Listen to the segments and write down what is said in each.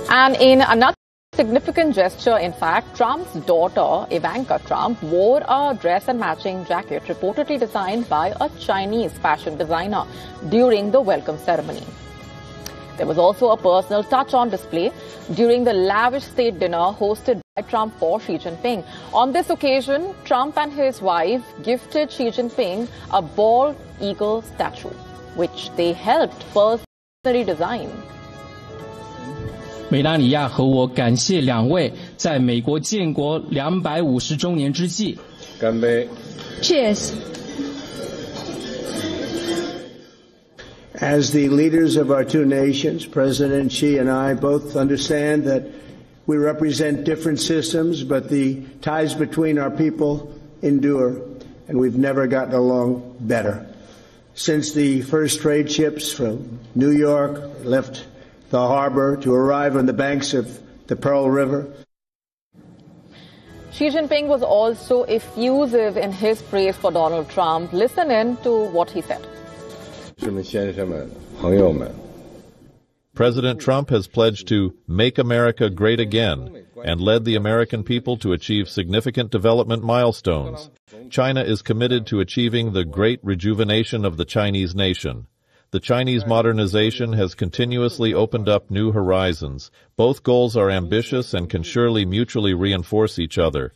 And in another significant gesture, in fact, Trump's daughter, Ivanka Trump, wore a dress and matching jacket reportedly designed by a Chinese fashion designer during the welcome ceremony. There was also a personal touch on display during the lavish state dinner hosted by Trump for Xi Jinping. On this occasion, Trump and his wife gifted Xi Jinping a bald eagle statue, which they helped personally design. 美拉尼亚和我感谢两位在美国建国250周年之际。 干杯 Cheers. As the leaders of our two nations, President Xi and I both understand that we represent different systems, but the ties between our people endure, and we've never gotten along better. Since the first trade ships from New York left the harbor to arrive on the banks of the Pearl River. Xi Jinping was also effusive in his praise for Donald Trump. Listen in to what he said. President Trump has pledged to make America great again and led the American people to achieve significant development milestones. China is committed to achieving the great rejuvenation of the Chinese nation. The Chinese modernization has continuously opened up new horizons. Both goals are ambitious and can surely mutually reinforce each other.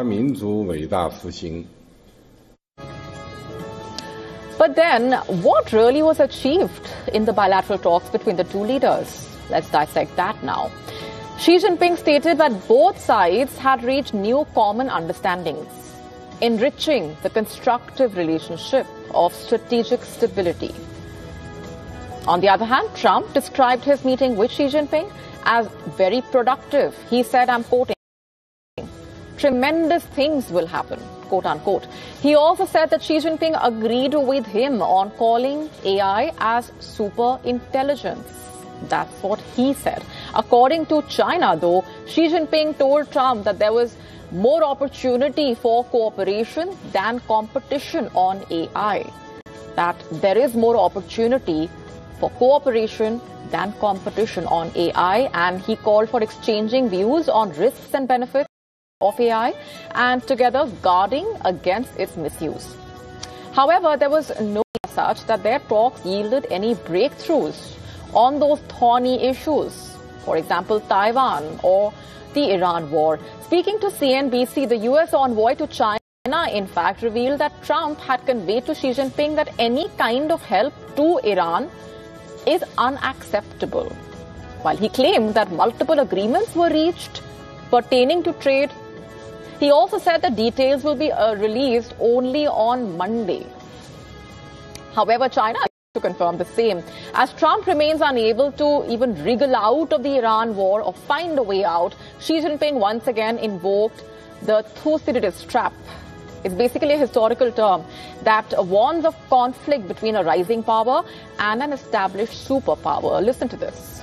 But then, what really was achieved in the bilateral talks between the two leaders? Let's dissect that now. Xi Jinping stated that both sides had reached new common understandings, enriching the constructive relationship of strategic stability. On the other hand, Trump described his meeting with Xi Jinping as very productive. He said, I'm quoting, "Tremendous things will happen," quote unquote. He also said that Xi Jinping agreed with him on calling AI as super intelligence. That's what he said. According to China, though, Xi Jinping told Trump that there was more opportunity for cooperation than competition on AI. That there is more opportunity for cooperation than competition on AI, and he called for exchanging views on risks and benefits of AI and together guarding against its misuse. However, there was no such that their talks yielded any breakthroughs on those thorny issues, for example, Taiwan or the Iran war. Speaking to CNBC, the U.S. envoy to China, in fact, revealed that Trump had conveyed to Xi Jinping that any kind of help to Iran is unacceptable, while he claimed that multiple agreements were reached pertaining to trade. He also said the details will be released only on Monday. However, China to confirm the same. As Trump remains unable to even wriggle out of the Iran war or find a way out, Xi Jinping once again invoked the Thucydides trap. It's basically a historical term that warns of conflict between a rising power and an established superpower. Listen to this.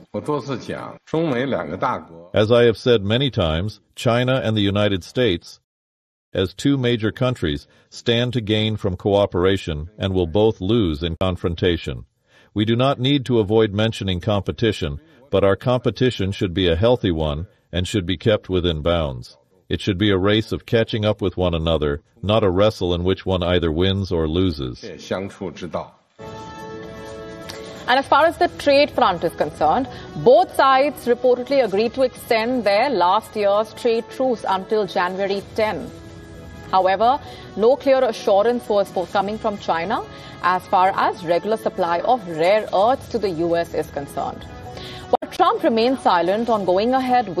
As I have said many times, China and the United States, as two major countries, stand to gain from cooperation and will both lose in confrontation. We do not need to avoid mentioning competition, but our competition should be a healthy one and should be kept within bounds. It should be a race of catching up with one another, not a wrestle in which one either wins or loses. And as far as the trade front is concerned, both sides reportedly agreed to extend their last year's trade truce until January 10. However, no clear assurance was forthcoming from China as far as regular supply of rare earths to the U.S. is concerned. While Trump remains silent on going ahead with